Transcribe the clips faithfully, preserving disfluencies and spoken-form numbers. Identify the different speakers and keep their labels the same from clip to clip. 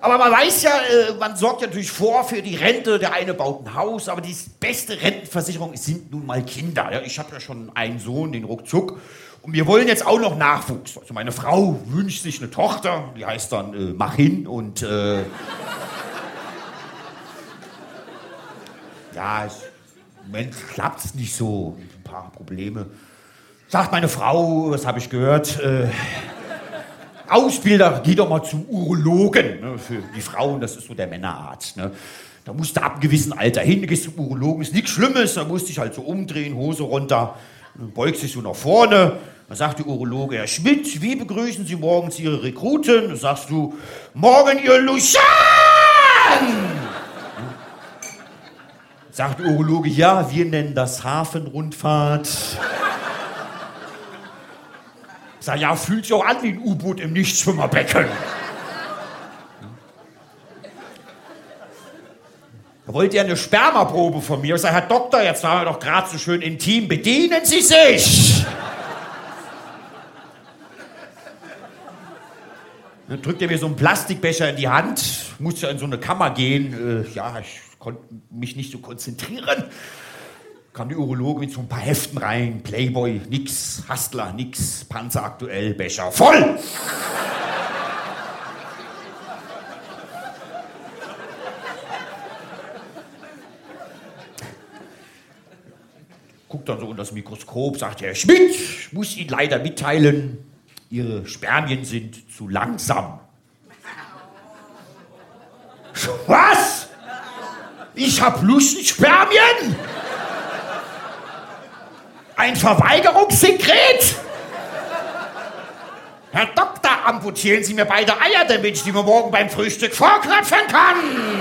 Speaker 1: Aber man weiß ja, äh, man sorgt ja natürlich vor für die Rente. Der eine baut ein Haus, aber die beste Rentenversicherung sind nun mal Kinder. Ja, ich habe ja schon einen Sohn, den Ruckzuck. Und wir wollen jetzt auch noch Nachwuchs. Also meine Frau wünscht sich eine Tochter, die heißt dann äh, Machin und äh, ja, es, im Moment klappt es nicht so, ein paar Probleme. Sagt meine Frau, was habe ich gehört, äh, Ausbilder, geh doch mal zum Urologen. Ne, für die Frauen, das ist so der Männerarzt. Ne. Da musst du ab einem gewissen Alter hin, du gehst zum Urologen, ist nichts Schlimmes, da musst du dich halt so umdrehen, Hose runter, beugst dich so nach vorne. Dann sagt der Urologe, Herr Schmidt, wie begrüßen Sie morgens Ihre Rekruten? Dann sagst du, morgen Ihr Luschan! Sagt der Urologe, ja, wir nennen das Hafenrundfahrt. Sag, ja, fühlt sich auch an wie ein U-Boot im Nichtschwimmerbecken. Da wollt ihr eine Spermaprobe von mir? Ich sag, Herr Doktor, jetzt waren wir doch gerade so schön intim, bedienen Sie sich! Dann drückt er mir so einen Plastikbecher in die Hand, muss ja in so eine Kammer gehen. Äh, ja, ich konnte mich nicht so konzentrieren. Kam die Urologe mit so ein paar Heften rein. Playboy, nix. Hustler, nix. Panzer aktuell, Becher voll! Guckt dann so unter das Mikroskop, sagt Herr Schmidt, ich muss Ihnen leider mitteilen, Ihre Spermien sind zu langsam. Was? Ich hab Lustenspermien? Ein Verweigerungssekret? Herr Doktor, amputieren Sie mir beide Eier, damit ich die mir morgen beim Frühstück vorknöpfen kann.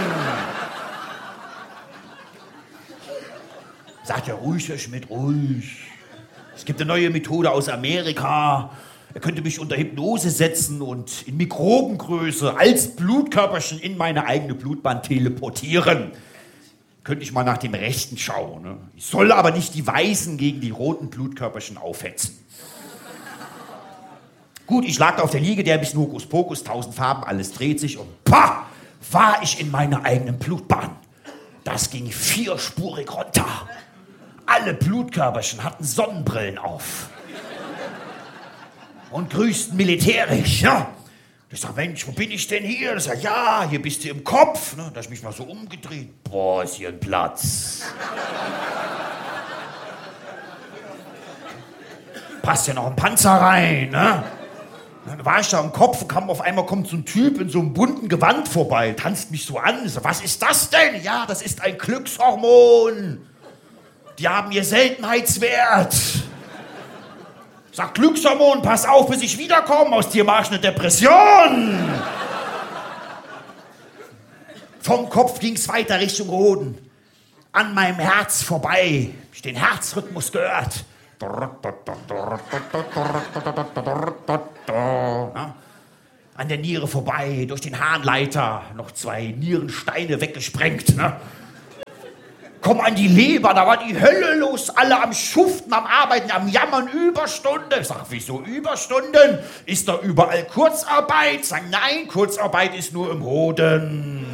Speaker 1: Sagt er, ruhig, Herr Schmidt, ruhig. Es gibt eine neue Methode aus Amerika. Er könnte mich unter Hypnose setzen und in Mikrobengröße als Blutkörperchen in meine eigene Blutbahn teleportieren. Könnte ich mal nach dem Rechten schauen. Ne? Ich soll aber nicht die weißen gegen die roten Blutkörperchen aufhetzen. Gut, ich lag da auf der Liege, der ein bisschen Hokuspokus, tausend Farben, alles dreht sich und pah, war ich in meiner eigenen Blutbahn. Das ging vierspurig runter. Alle Blutkörperchen hatten Sonnenbrillen auf. Und grüßten militärisch, ja. Ich sag, Mensch, wo bin ich denn hier? Ich sag, ja, hier bist du im Kopf. Ne? Da hab ich mich mal so umgedreht. Boah, ist hier ein Platz. Passt ja noch ein Panzer rein, ne? Dann war ich da im Kopf und kam auf einmal kommt so ein Typ in so einem bunten Gewand vorbei, tanzt mich so an. Ich sag, was ist das denn? Ja, das ist ein Glückshormon. Die haben ihr Seltenheitswert. Ich sag, Glückshormon, pass auf, bis ich wiederkomme. Aus dir mach ich eine Depression. Vom Kopf ging's weiter Richtung Hoden. An meinem Herz vorbei. Hab ich den Herzrhythmus gehört. Ja. An der Niere vorbei, durch den Harnleiter. Noch zwei Nierensteine weggesprengt. Ne? Komm an die Leber, da war die Hölle los, alle am Schuften, am Arbeiten, am Jammern, Überstunden. Ich sag, wieso Überstunden? Ist da überall Kurzarbeit? Sag, nein, Kurzarbeit ist nur im Hoden.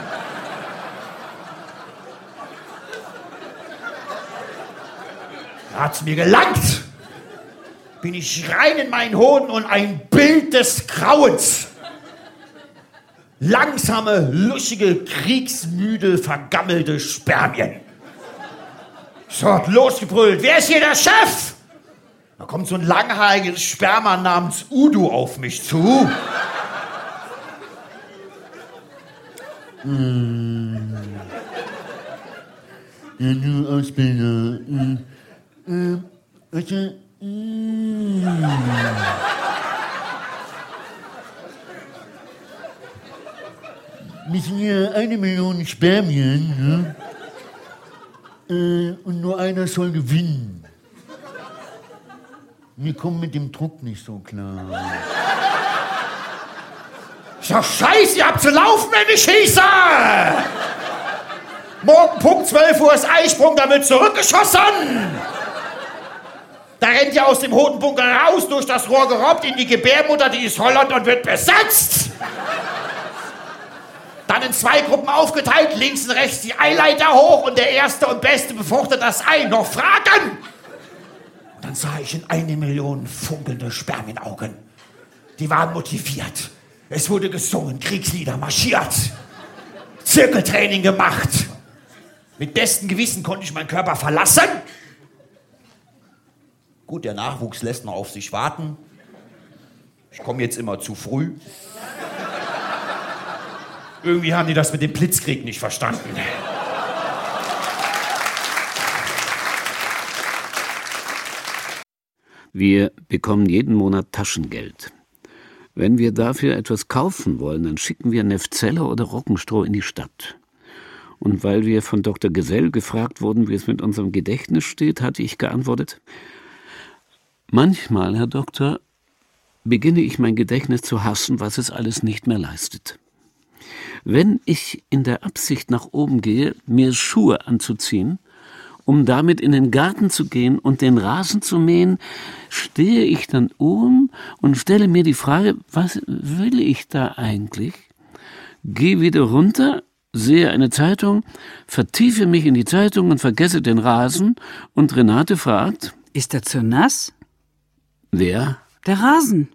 Speaker 1: Da hat's mir gelangt. Bin ich rein in meinen Hoden und ein Bild des Grauens. Langsame, luschige, kriegsmüde, vergammelte Spermien. So hat losgebrüllt. Wer ist hier der Chef? Da kommt so ein langhaariges Sperma namens Udo auf mich zu. mm. Ja, du Ausbilder. Mm. Mm. Also, mm. Wir sind hier eine Million Spermien, ne? äh, und nur einer soll gewinnen. Wir kommen mit dem Druck nicht so klar. Ich sag, Scheiße, ihr habt zu laufen, wenn ich schieße! Morgen Punkt zwölf Uhr ist Eisprung, da wird zurückgeschossen! Da rennt ihr aus dem Hodenbunker raus, durch das Rohr gerobbt in die Gebärmutter, die ist Holland und wird besetzt! Dann in zwei Gruppen aufgeteilt, links und rechts die Eileiter hoch und der Erste und Beste befruchtet das Ei. Noch Fragen? Und dann sah ich in eine Million funkelnde Spermienaugen. Die waren motiviert. Es wurde gesungen, Kriegslieder marschiert. Zirkeltraining gemacht. Mit bestem Gewissen konnte ich meinen Körper verlassen. Gut, der Nachwuchs lässt noch auf sich warten. Ich komme jetzt immer zu früh. Irgendwie haben die das mit dem Blitzkrieg nicht verstanden.
Speaker 2: Wir bekommen jeden Monat Taschengeld. Wenn wir dafür etwas kaufen wollen, dann schicken wir Neftzeller oder Roggenstroh in die Stadt. Und weil wir von Doktor Gesell gefragt wurden, wie es mit unserem Gedächtnis steht, hatte ich geantwortet: Manchmal, Herr Doktor, beginne ich mein Gedächtnis zu hassen, was es alles nicht mehr leistet. Wenn ich in der Absicht nach oben gehe, mir Schuhe anzuziehen, um damit in den Garten zu gehen und den Rasen zu mähen, stehe ich dann um und stelle mir die Frage, was will ich da eigentlich? Gehe wieder runter, sehe eine Zeitung, vertiefe mich in die Zeitung und vergesse den Rasen, und Renate fragt:
Speaker 3: Ist er zu nass?
Speaker 2: Wer?
Speaker 3: Der Rasen.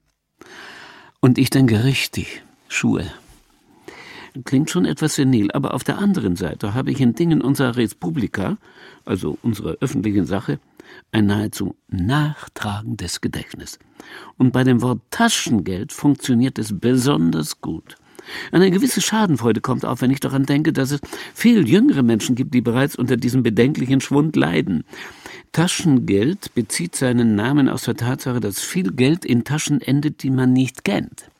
Speaker 2: Und ich denke, richtig, Schuhe. Klingt schon etwas senil, aber auf der anderen Seite habe ich in Dingen unserer Respublika, also unserer öffentlichen Sache, ein nahezu nachtragendes Gedächtnis. Und bei dem Wort Taschengeld funktioniert es besonders gut. Eine gewisse Schadenfreude kommt auf, wenn ich daran denke, dass es viel jüngere Menschen gibt, die bereits unter diesem bedenklichen Schwund leiden. Taschengeld bezieht seinen Namen aus der Tatsache, dass viel Geld in Taschen endet, die man nicht kennt.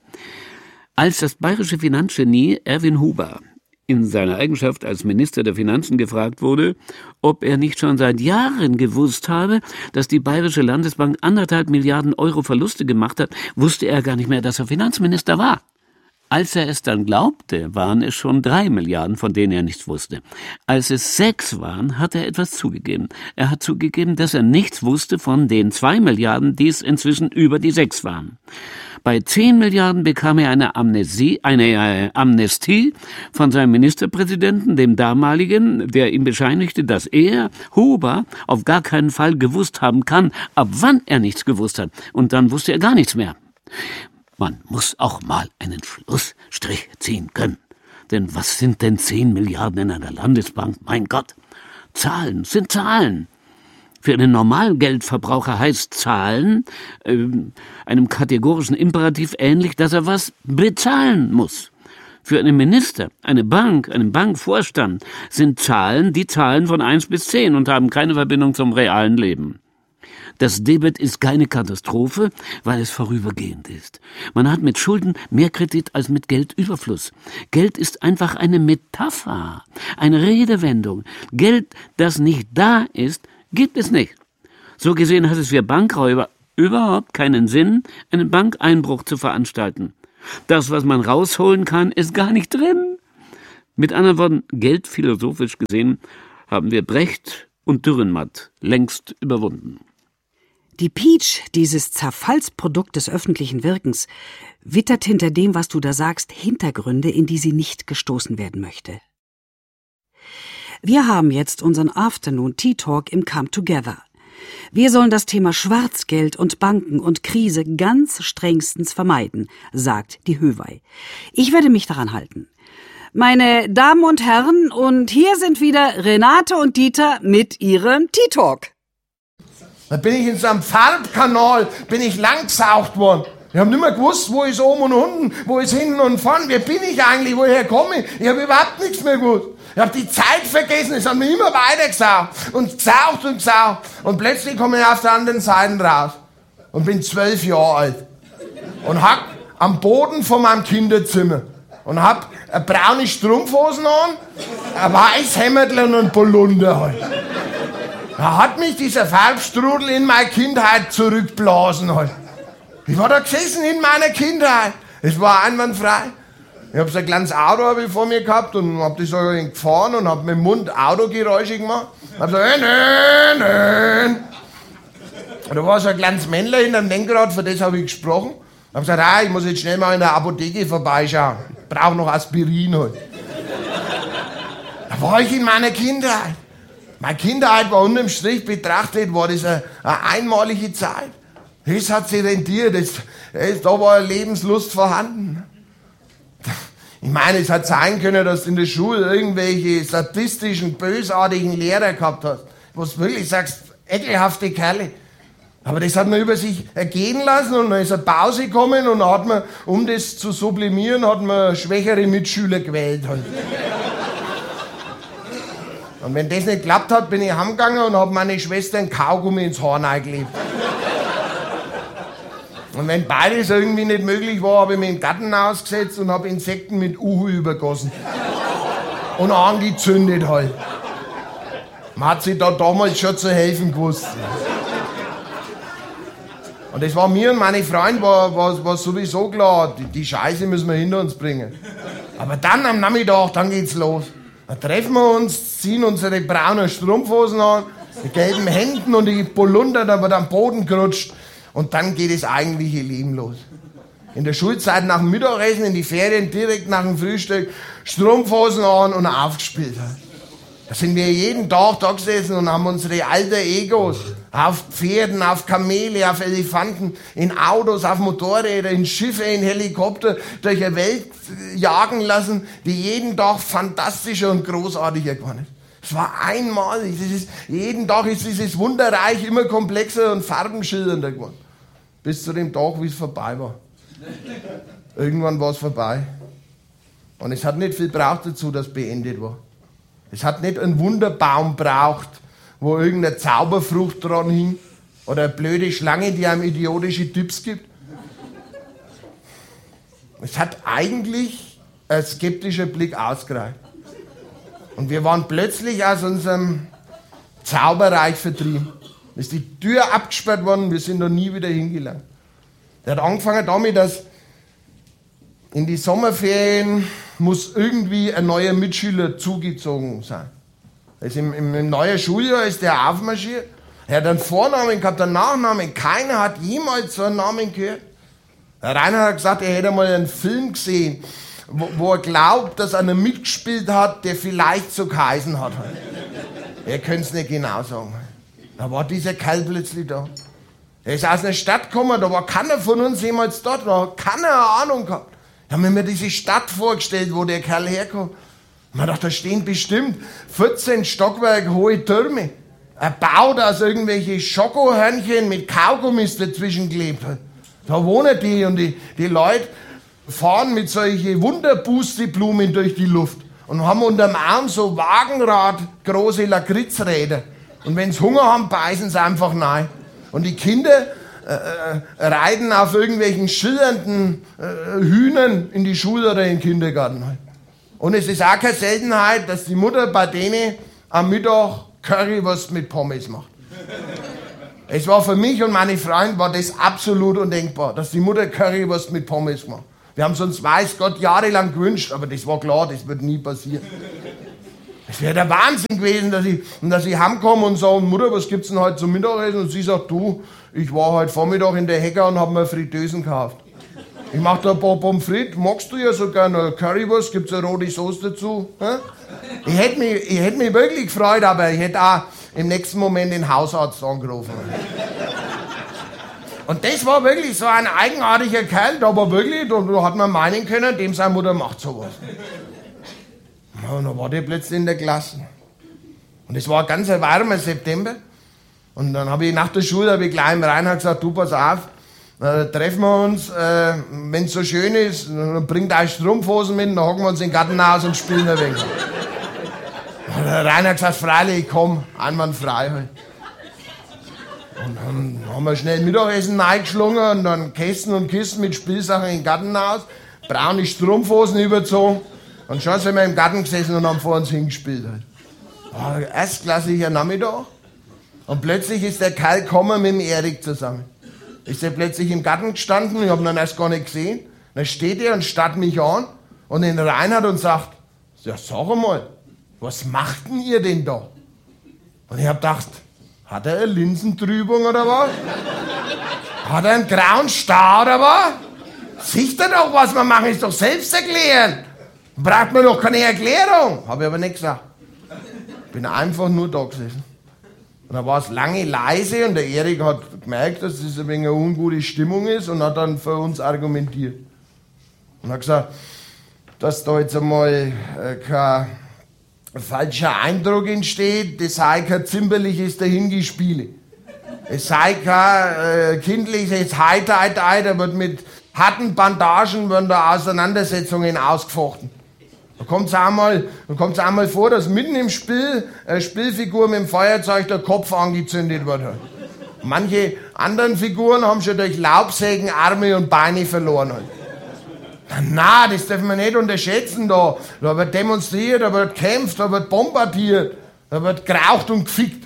Speaker 2: Als das bayerische Finanzgenie Erwin Huber in seiner Eigenschaft als Minister der Finanzen gefragt wurde, ob er nicht schon seit Jahren gewusst habe, dass die Bayerische Landesbank anderthalb Milliarden Euro Verluste gemacht hat, wusste er gar nicht mehr, dass er Finanzminister war. Als er es dann glaubte, waren es schon drei Milliarden, von denen er nichts wusste. Als es sechs waren, hat er etwas zugegeben. Er hat zugegeben, dass er nichts wusste von den zwei Milliarden, die es inzwischen über die sechs waren. Bei zehn Milliarden bekam er eine Amnesie, eine äh, Amnestie von seinem Ministerpräsidenten, dem damaligen, der ihm bescheinigte, dass er, Huber, auf gar keinen Fall gewusst haben kann, ab wann er nichts gewusst hat. Und dann wusste er gar nichts mehr. Man muss auch mal einen Schlussstrich ziehen können. Denn was sind denn zehn Milliarden in einer Landesbank? Mein Gott, Zahlen sind Zahlen. Für einen normalen Geldverbraucher heißt Zahlen äh, einem kategorischen Imperativ ähnlich, dass er was bezahlen muss. Für einen Minister, eine Bank, einen Bankvorstand sind Zahlen die Zahlen von eins bis zehn und haben keine Verbindung zum realen Leben. Das Debet ist keine Katastrophe, weil es vorübergehend ist. Man hat mit Schulden mehr Kredit als mit Geldüberfluss. Geld ist einfach eine Metapher, eine Redewendung. Geld, das nicht da ist, gibt es nicht. So gesehen hat es für Bankräuber überhaupt keinen Sinn, einen Bankeinbruch zu veranstalten. Das, was man rausholen kann, ist gar nicht drin. Mit anderen Worten, Geld philosophisch gesehen, haben wir Brecht und Dürrenmatt längst überwunden.
Speaker 3: Die Peach, dieses Zerfallsprodukt des öffentlichen Wirkens, wittert hinter dem, was du da sagst, Hintergründe, in die sie nicht gestoßen werden möchte. Wir haben jetzt unseren Afternoon Tea Talk im Come Together. Wir sollen das Thema Schwarzgeld und Banken und Krise ganz strengstens vermeiden, sagt die Höwei. Ich werde mich daran halten. Meine Damen und Herren, und hier sind wieder Renate und Dieter mit ihrem Tea Talk.
Speaker 4: Da bin ich in so einem Farbkanal, bin ich langgesaugt worden. Ich habe nicht mehr gewusst, wo ist oben und unten, wo ist hinten und vorn, wer bin ich eigentlich, woher komme ich? Ich habe überhaupt nichts mehr gewusst. Ich habe die Zeit vergessen, es hat mir immer weiter gesaugt und gesaugt und gesaugt. Und plötzlich komme ich auf der anderen Seite raus und bin zwölf Jahre alt und hack am Boden von meinem Kinderzimmer und hab eine braune Strumpfhosen an, ein weiß Hemdl und ein Polunder halt. Da hat mich dieser Farbstrudel in meine Kindheit zurückblasen halt. Ich war da gesessen in meiner Kindheit. Es war einwandfrei. Ich hab so ein kleines Auto hab ich vor mir gehabt und hab das so gefahren und hab mit dem Mund Autogeräusche gemacht. Hab so, äh, nö, nö. Und da war so ein kleines Männlein hinterm Lenkrad, für das hab ich gesprochen. Hab gesagt, ah, ich muss jetzt schnell mal in der Apotheke vorbeischauen. brauche noch Aspirin halt. Da war ich in meiner Kindheit. Meine Kindheit war unterm Strich betrachtet, war das eine, eine einmalige Zeit. Das hat sich rentiert, das, das, da war Lebenslust vorhanden. Ich meine, es hat sein können, dass du in der Schule irgendwelche sadistischen, bösartigen Lehrer gehabt hast, wo du wirklich sagst, ekelhafte Kerle. Aber das hat man über sich ergehen lassen und dann ist eine Pause gekommen und dann hat man, um das zu sublimieren, hat man schwächere Mitschüler gewählt halt. Und wenn das nicht geklappt hat, bin ich heimgegangen und habe meine Schwester ein Kaugummi ins Horn eingelebt. Und wenn beides irgendwie nicht möglich war, habe ich mich in den Garten ausgesetzt und habe Insekten mit Uhu übergossen. Und angezündet halt. Man hat sich da damals schon zu helfen gewusst. Und das war mir und meine Freunde war, war, war sowieso klar, die, die Scheiße müssen wir hinter uns bringen. Aber dann am Nachmittag, dann geht's los. Dann treffen wir uns, ziehen unsere braunen Strumpfhosen an, die gelben Hemden und die Polunder, da wird am Boden gerutscht. Und dann geht das eigentliche Leben los. In der Schulzeit nach dem Mittagessen, in die Ferien, direkt nach dem Frühstück, Strumpfhosen an und aufgespielt. Da sind wir jeden Tag da gesessen und haben unsere alten Egos auf Pferden, auf Kamele, auf Elefanten, in Autos, auf Motorräder, in Schiffe, in Helikopter durch die Welt jagen lassen, die jeden Tag fantastischer und großartiger geworden ist. Es war einmalig. Das ist, jeden Tag ist dieses Wunderreich immer komplexer und farbenschillernder geworden. Bis zu dem Tag, wie es vorbei war. Irgendwann war es vorbei. Und es hat nicht viel gebraucht dazu, dass es beendet war. Es hat nicht einen Wunderbaum braucht, wo irgendeine Zauberfrucht dran hing oder eine blöde Schlange, die einem idiotische Tipps gibt. Es hat eigentlich ein skeptischer Blick ausgereicht. Und wir waren plötzlich aus unserem Zauberreich vertrieben. Da ist die Tür abgesperrt worden, wir sind da nie wieder hingelangt. Der hat angefangen damit, dass in die Sommerferien muss irgendwie ein neuer Mitschüler zugezogen sein. Also im, im, im neuen Schuljahr ist der aufmarschiert. Er hat einen Vornamen gehabt, einen Nachnamen. Keiner hat jemals so einen Namen gehört. Der Rainer hat gesagt, er hätte mal einen Film gesehen, wo, wo er glaubt, dass einer mitgespielt hat, der vielleicht so geheißen hat. Er könnte es nicht genau sagen. Da war dieser Kerl plötzlich da. Er ist aus einer Stadt gekommen, da war keiner von uns jemals dort, da hat keiner eine Ahnung gehabt. Ich habe mir diese Stadt vorgestellt, wo der Kerl herkommt. Man dachte, da stehen bestimmt vierzehn Stockwerke hohe Türme. Erbaut aus irgendwelchen Schokohörnchen mit Kaugummis dazwischen geklebt. Da wohnen die und die, die Leute fahren mit solchen Wunderpusteblumen durch die Luft und haben unterm Arm so Wagenrad große Lakritzräder. Und wenn sie Hunger haben, beißen sie einfach rein. Und die Kinder äh, äh, reiten auf irgendwelchen schillernden äh, Hühnern in die Schule oder in den Kindergarten. Und es ist auch keine Seltenheit, dass die Mutter bei denen am Mittag Currywurst mit Pommes macht. Es war für mich und meine Freunde war das absolut undenkbar, dass die Mutter Currywurst mit Pommes macht. Wir haben es uns, weiß Gott, jahrelang gewünscht, aber das war klar, das wird nie passieren. Es wäre der Wahnsinn gewesen, dass ich, dass ich heimkomme und sage, Mutter, was gibt's denn heute zum Mittagessen? Und sie sagt, du, ich war heute Vormittag in der Hecker und habe mir Fritteusen gekauft. Ich mach da ein paar Pommes frites, magst du ja so gerne Currywurst, gibt's eine rote Sauce dazu? Hä? Ich hätte mich, ich hätte mich wirklich gefreut, aber ich hätte auch im nächsten Moment den Hausarzt angerufen. Und das war wirklich so ein eigenartiger Kerl, da war wirklich, da hat man meinen können, dem seine Mutter macht sowas. Und dann war der plötzlich in der Klasse. Und es war ein ganz warmer September. Und dann habe ich nach der Schule hab ich gleich im Reinhard gesagt, du pass auf, äh, treffen wir uns, äh, wenn es so schön ist, dann bringt euch Strumpfhosen mit, dann hocken wir uns in den Garten aus und spielen ein wenig. Und der Reinhard gesagt, freilich, ich komm, einwandfrei halt. Und dann haben wir schnell Mittagessen reingeschlungen und dann Kästen und Kisten mit Spielsachen in den Garten aus, braune Strumpfhosen überzogen. Und schon sind wir im Garten gesessen und haben vor uns hingespielt. War ein erstklassiger Nachmittag. Und plötzlich ist der Kerl gekommen mit dem Erik zusammen. Ist er plötzlich im Garten gestanden, ich habe ihn dann erst gar nicht gesehen. Dann steht er und starrt mich an und den Reinhard und sagt, ja sag mal, was macht denn ihr denn da? Und ich habe gedacht, hat er eine Linsentrübung oder was? Hat er einen grauen Star oder was? Sicht ihr doch, was wir machen, ist doch selbst erklären. Braucht man doch keine Erklärung. Habe ich aber nicht gesagt. Bin einfach nur da gesessen. Und dann war es lange leise und der Erik hat gemerkt, dass das ein wenig eine ungute Stimmung ist und hat dann für uns argumentiert. Und hat gesagt, dass da jetzt einmal äh, kein falscher Eindruck entsteht, das sei kein zimperliches Dahingespiele. Es sei kein äh, kindliches Heiter-Heiter, da wird mit harten Bandagen werden da Auseinandersetzungen ausgefochten. Da kommt es einmal, einmal vor, dass mitten im Spiel eine Spielfigur mit dem Feuerzeug der Kopf angezündet wird. Manche anderen Figuren haben schon durch Laubsägen Arme und Beine verloren. Na, das dürfen wir nicht unterschätzen. Da, da wird demonstriert, da wird gekämpft, da wird bombardiert, da wird geraucht und gefickt.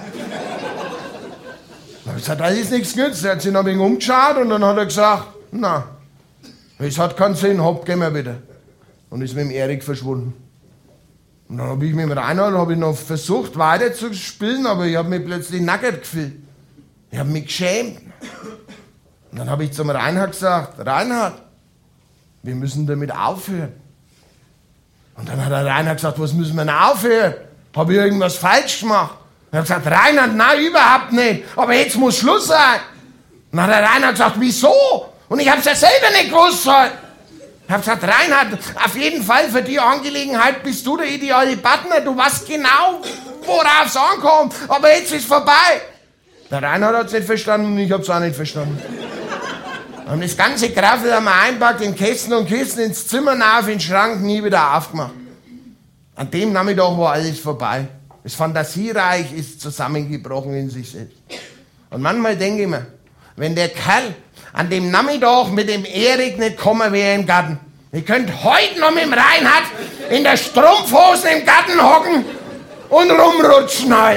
Speaker 4: Da habe ich gesagt, das ist nichts genützt. Er hat sich noch ein wenig umgeschaut und dann hat er gesagt, na, es hat keinen Sinn, hopp, gehen wir wieder. Und ist mit dem Erik verschwunden. Und dann habe ich mit dem Reinhard hab ich noch versucht weiter zu spielen, aber ich habe mich plötzlich nackert gefühlt. Ich habe mich geschämt. Und dann habe ich zum Reinhard gesagt, Reinhard, wir müssen damit aufhören. Und dann hat der Reinhard gesagt, was müssen wir denn aufhören? Habe ich irgendwas falsch gemacht? Und er hat gesagt, Reinhard, nein, überhaupt nicht. Aber jetzt muss Schluss sein. Und dann hat der Reinhard gesagt, wieso? Und ich habe es ja selber nicht gewusst. Ich habe gesagt, Reinhard, auf jeden Fall für die Angelegenheit bist du der ideale Partner. Du weißt genau, worauf es ankommt. Aber jetzt ist vorbei. Der Reinhard hat es nicht verstanden und ich habe es auch nicht verstanden. Wir haben das ganze Graffel haben wir einpackt in Kästen und Kisten ins Zimmer auf, in den Schrank, nie wieder aufgemacht. An dem Nachmittag war alles vorbei. Das Fantasiereich ist zusammengebrochen in sich selbst. Und manchmal denke ich mir, wenn der Kerl an dem Nachmittag mit dem Erik nicht kommen wäre im Garten. Ihr könnt heute noch mit dem Reinhard in der Strumpfhosen im Garten hocken und rumrutschen halt.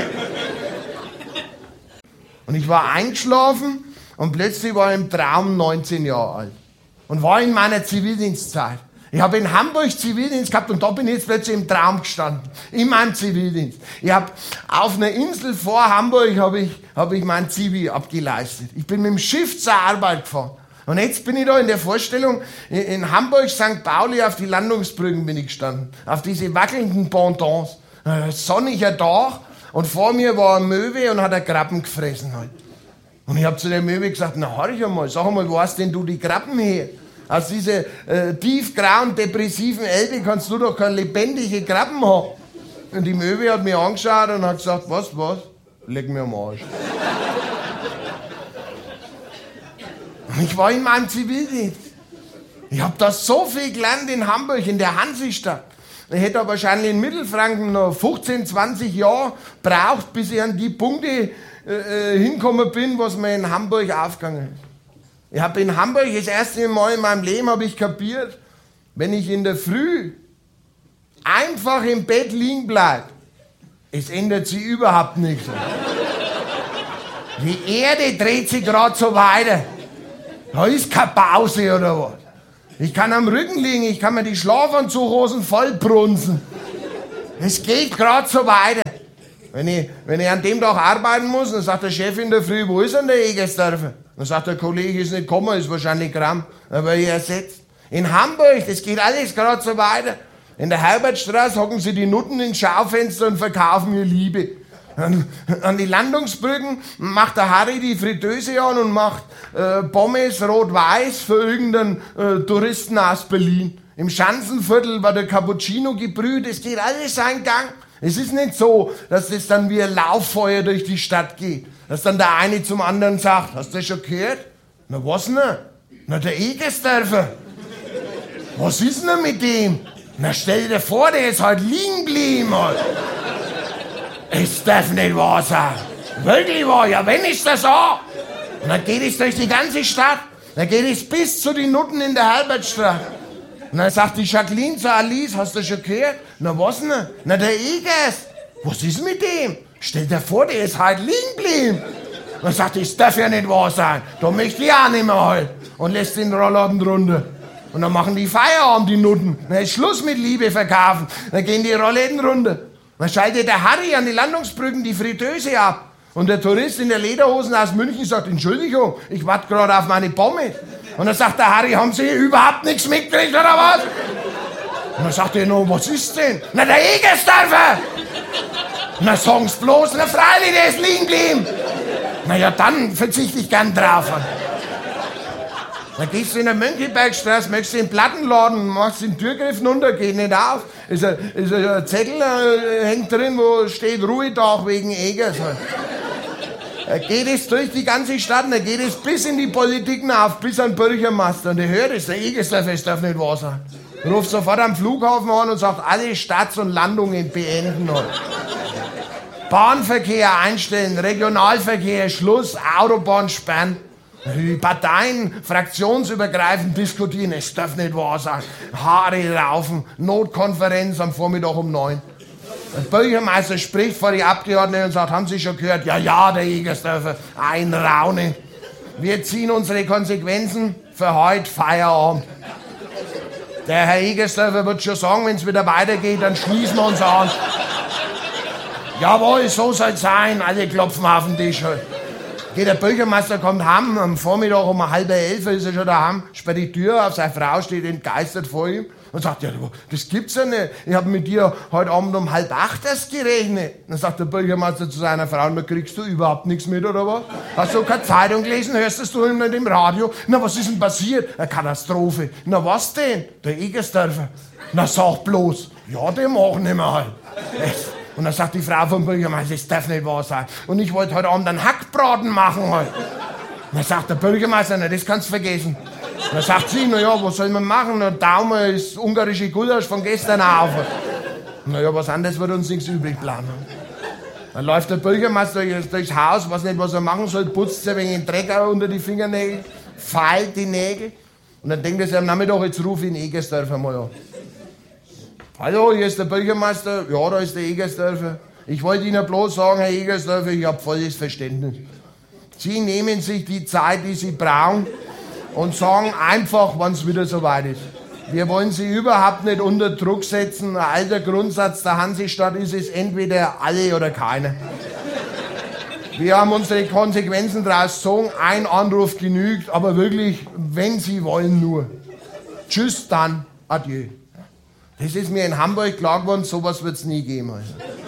Speaker 4: Und ich war eingeschlafen und plötzlich war ich im Traum neunzehn Jahre alt. Und war in meiner Zivildienstzeit. Ich habe in Hamburg Zivildienst gehabt und da bin ich jetzt plötzlich im Traum gestanden. In meinem Zivildienst. Ich habe auf einer Insel vor Hamburg habe ich, hab ich mein Zivi abgeleistet. Ich bin mit dem Schiff zur Arbeit gefahren. Und jetzt bin ich da in der Vorstellung, in Hamburg, Sankt Pauli, auf die Landungsbrücken bin ich gestanden. Auf diese wackelnden Pontons. Sonniger Tag und vor mir war ein Möwe und hat einen Krabben gefressen halt. Und ich habe zu der Möwe gesagt, na horch einmal, sag einmal, wo hast denn du die Krabben her? Aus dieser äh, tiefgrauen, depressiven Elbe kannst du doch keine lebendige Krabben haben. Und die Möwe hat mich angeschaut und hat gesagt, was, was? Leck mir am Arsch. Und ich war in meinem Zivildienst. Ich habe da so viel gelernt in Hamburg, in der Hansestadt. Ich hätte wahrscheinlich in Mittelfranken noch fünfzehn, zwanzig Jahre braucht, bis ich an die Punkte äh, hinkommen bin, was mir in Hamburg aufgegangen ist. Ich habe in Hamburg das erste Mal in meinem Leben habe ich kapiert, wenn ich in der Früh einfach im Bett liegen bleibe, es ändert sich überhaupt nichts. Die Erde dreht sich gerade so weiter. Da ist keine Pause oder was. Ich kann am Rücken liegen, ich kann mir die Schlafanzughosen vollbrunzen. Es geht gerade so weiter. Wenn ich, wenn ich an dem Tag arbeiten muss, dann sagt der Chef in der Früh, wo ist denn der Egersdorfer? Dann sagt der Kollege, ist nicht gekommen, ist wahrscheinlich krank, aber ich ersetzt. In Hamburg, das geht alles gerade so weiter. In der Herbertstraße hocken sie die Nutten ins Schaufenster und verkaufen ihr Liebe. An, an die Landungsbrücken macht der Harry die Fritteuse an und macht äh, Pommes rot-weiß für irgendeinen äh, Touristen aus Berlin. Im Schanzenviertel war der Cappuccino gebrüht, es geht alles seinen Gang. Es ist nicht so, dass das dann wie ein Lauffeuer durch die Stadt geht. Dass dann der eine zum anderen sagt, hast du das schon gehört? Na was denn? Na der Egersdorfer. Was ist denn mit dem? Na stell dir vor, der ist halt liegen geblieben. Halt. Es darf nicht wahr sein. Wirklich wahr, ja wenn ist das so. Und dann geht es durch die ganze Stadt. Dann geht es bis zu den Nutten in der Herbertstraße. Und dann sagt die Jacqueline zu Alice, hast du schon gehört? Na was denn? Na der Egers. Was ist mit dem? Stell dir vor, der ist halt liegen geblieben. Dann sagt er, das darf ja nicht wahr sein. Da möchte ich auch nicht mehr halt. Und lässt den Rollladen runter. Und dann machen die Feierabend, die Nutten. Dann ist Schluss mit Liebe verkaufen. Dann gehen die Rollläden runter. Dann schaltet der Harry an die Landungsbrücken die Fritteuse ab. Und der Tourist in der Lederhosen aus München sagt, Entschuldigung, ich warte gerade auf meine Pommes. Und dann sagt der Harry, haben Sie überhaupt nichts mitgekriegt, oder was? Und dann sagt er, no, was ist denn? Na, der Egersdörfer! Na, sagen's bloß, na, freilich, der ist liegen geblieben. Na ja, dann verzichte ich gern drauf. Dann gehst du in der Mönckebergstraße, möchtest du in den Plattenladen, machst den Türgriff runter, geht nicht auf. Ist ein, ist ein Zettel, äh, hängt drin, wo steht Ruhetag wegen Egers. Da geht es durch die ganze Stadt, da geht es bis in die Politik auf, bis an den Bürgermeister. Und der hört es, der Egersdorfer, es darf nicht wahr sein. Ruft sofort am Flughafen an und sagt, alle Starts und Landungen beenden. Bahnverkehr einstellen, Regionalverkehr, Schluss, Autobahn sperren. Die Parteien fraktionsübergreifend diskutieren, es darf nicht wahr sein. Haare raufen, Notkonferenz am Vormittag um neun. Der Bürgermeister spricht vor die Abgeordneten und sagt, haben Sie schon gehört? Ja, ja, der Egersdorfer, ein Raunen. Wir ziehen unsere Konsequenzen für heute Feierabend. Der Herr Egersdorfer wird schon sagen, wenn es wieder weitergeht, dann schließen wir uns an. Jawohl, so soll's sein, alle klopfen auf den Tisch. Geht der Bürgermeister, kommt heim, am Vormittag um halb elf ist er schon daheim, sperrt die Tür auf, seine Frau steht entgeistert vor ihm und sagt, ja, das gibt's ja nicht, ich habe mit dir heute Abend um halb acht erst gerechnet. Dann sagt der Bürgermeister zu seiner Frau, na, kriegst du überhaupt nichts mit, oder was? Hast du keine Zeitung gelesen, hörst du nicht im Radio? Na, was ist denn passiert? Eine Katastrophe. Na, was denn? Der Egersdorfer. Na, sag bloß. Ja, den machen wir halt. Echt. Und dann sagt die Frau vom Bürgermeister, das darf nicht wahr sein. Und ich wollte heute Abend einen Hackbraten machen halt. Und dann sagt der Bürgermeister, na, das kannst du vergessen. Und dann sagt sie, na ja, was soll man machen? Der Daumen ist ungarische Gulasch von gestern auf. Na ja, was anderes wird uns nichts übrig bleiben. Dann läuft der Bürgermeister durchs Haus, weiß nicht, was er machen soll, putzt sich ein wenig den Dreck unter die Fingernägel, feilt die Nägel. Und dann denkt er sich am Nachmittag, jetzt ruf ich den Egersdorfer mal an. Hallo, hier ist der Bürgermeister. Ja, da ist der Egersdorfer. Ich wollte Ihnen bloß sagen, Herr Egersdorfer, ich habe volles Verständnis. Sie nehmen sich die Zeit, die Sie brauchen und sagen einfach, wann es wieder soweit ist. Wir wollen Sie überhaupt nicht unter Druck setzen. Ein alter Grundsatz der Hansestadt ist es entweder alle oder keiner. Wir haben unsere Konsequenzen daraus gezogen. Ein Anruf genügt, aber wirklich, wenn Sie wollen, nur. Tschüss, dann, adieu. Das ist mir in Hamburg klar geworden, sowas wird es nie geben. Also.